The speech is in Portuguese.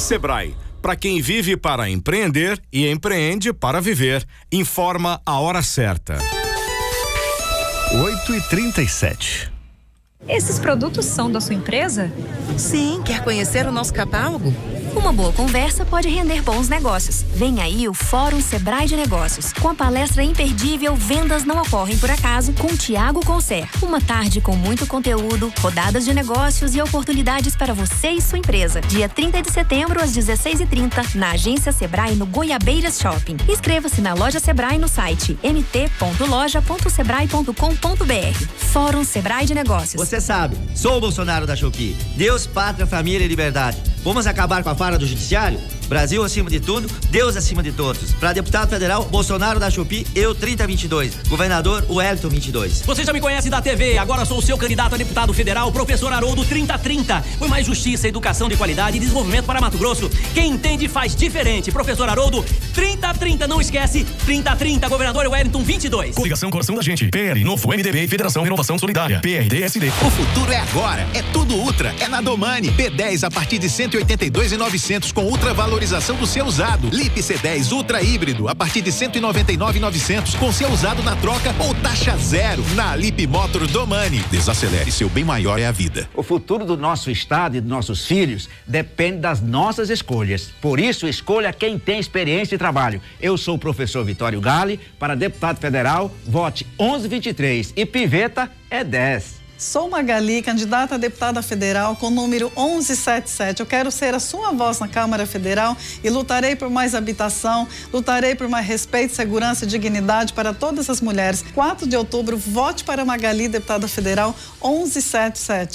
Sebrae, para quem vive para empreender e empreende para viver. Informa a hora certa. 8h37. Esses produtos são da sua empresa? Sim, quer conhecer o nosso catálogo? Uma boa conversa pode render bons negócios. Vem aí o Fórum Sebrae de Negócios, com a palestra imperdível Vendas Não Ocorrem por Acaso, com Tiago Concer. Uma tarde com muito conteúdo, rodadas de negócios e oportunidades para você e sua empresa. Dia 30 de setembro, às 16h30, na Agência Sebrae, no Goiabeiras Shopping. Inscreva-se na loja Sebrae no site mt.loja.sebrae.com.br. Fórum Sebrae de Negócios. Você sabe, sou o Bolsonaro da Shopee. Deus, pátria, família e liberdade. Vamos acabar com a farra do judiciário? Brasil acima de tudo, Deus acima de todos. Para deputado federal, Bolsonaro da Shopee, eu 3022. Governador, Wellington 22. Você já me conhece da TV, agora sou o seu candidato a deputado federal, professor Haroldo 3030. Por mais justiça, educação de qualidade e desenvolvimento para Mato Grosso. Quem entende faz diferente. Professor Haroldo 3030, não esquece, 3030, governador Wellington 22. Coligação Coração da Gente, PL, Novo MDB e Federação Renovação Solidária, PRDSD. O futuro é agora, é tudo Ultra, é na Domani. B10 a partir de 182.900 com ultravalorização do seu usado. Lip C10 Ultra Híbrido a partir de 199.900 com seu usado na troca ou taxa zero. Na Lip Motor Domani. Desacelere, seu bem maior é a vida. O futuro do nosso estado e dos nossos filhos depende das nossas escolhas. Por isso, escolha quem tem experiência e trabalho. Eu sou o professor Vitório Gale, para deputado federal, vote 1123 e piveta é 10. Sou Magali, candidata a deputada federal com o número 1177. Eu quero ser a sua voz na Câmara Federal e lutarei por mais habitação, lutarei por mais respeito, segurança e dignidade para todas as mulheres. 4 de outubro, vote para Magali, deputada federal 1177.